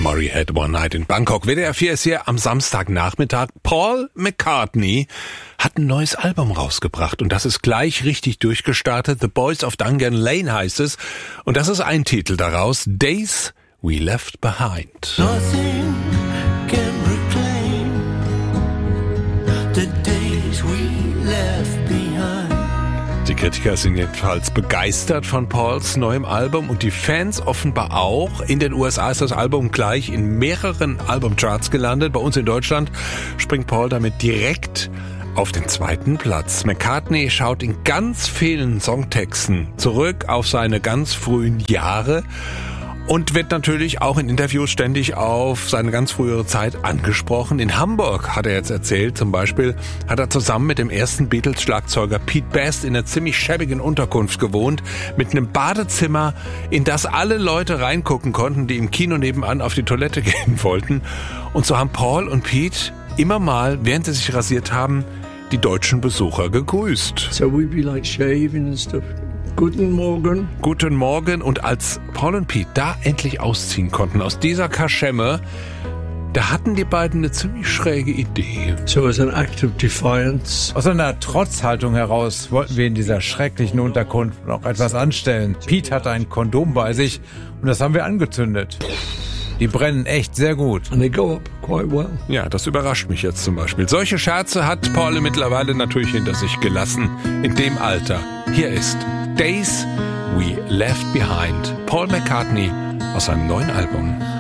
Murray had one night in Bangkok. WDR 4 ist hier am Samstagnachmittag. Paul McCartney hat ein neues Album rausgebracht und das ist gleich richtig durchgestartet. The Boys of Dungan Lane heißt es und das ist ein Titel daraus. Days We Left Behind. Nothing can reclaim the days we left behind. Die Kritiker sind jedenfalls begeistert von Pauls neuem Album und die Fans offenbar auch. In den USA ist das Album gleich in mehreren Albumcharts gelandet. Bei uns in Deutschland springt Paul damit direkt auf den 2. Platz. McCartney schaut in ganz vielen Songtexten zurück auf seine ganz frühen Jahre und wird natürlich auch in Interviews ständig auf seine ganz frühere Zeit angesprochen. In Hamburg, hat er jetzt erzählt, zum Beispiel, hat er zusammen mit dem ersten Beatles-Schlagzeuger Pete Best in einer ziemlich schäbigen Unterkunft gewohnt, mit einem Badezimmer, in das alle Leute reingucken konnten, die im Kino nebenan auf die Toilette gehen wollten. Und so haben Paul und Pete immer mal, während sie sich rasiert haben, die deutschen Besucher gegrüßt. So we'd be like shaving and stuff. Guten Morgen. Guten Morgen. Und als Paul und Pete da endlich ausziehen konnten aus dieser Kaschemme, da hatten die beiden eine ziemlich schräge Idee. So as an act of defiance. Aus einer Trotzhaltung heraus wollten wir in dieser schrecklichen Unterkunft noch etwas anstellen. Pete hatte ein Kondom bei sich und das haben wir angezündet. Die brennen echt sehr gut. And they go up quite well. Ja, das überrascht mich jetzt zum Beispiel. Solche Scherze hat Paul mittlerweile natürlich hinter sich gelassen. In dem Alter. Hier ist Days We Left Behind. Paul McCartney aus seinem neuen Album.